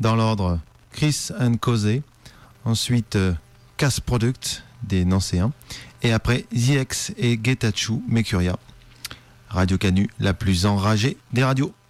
Dans l'ordre, Chris and Cosé. Ensuite, Cass Product des Nancéens. Et après, ZX et Getachu Mercuria. Radio Canu, la plus enragée des radios.